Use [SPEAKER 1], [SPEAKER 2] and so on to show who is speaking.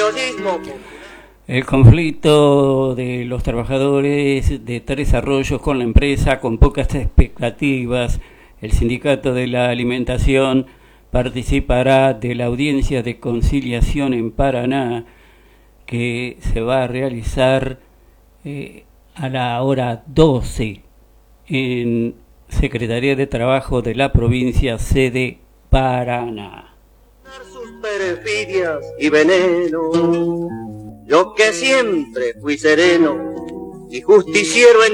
[SPEAKER 1] neoliberalismo.
[SPEAKER 2] El conflicto de los trabajadores de Tres Arroyos con la empresa, con pocas expectativas. El Sindicato de la Alimentación participará de la audiencia de conciliación en Paraná, que se va a realizar a la hora 12 en Secretaría de Trabajo de la provincia, sede Paraná.
[SPEAKER 1] Sus perfidias y veneno, yo que siempre fui sereno y justiciero en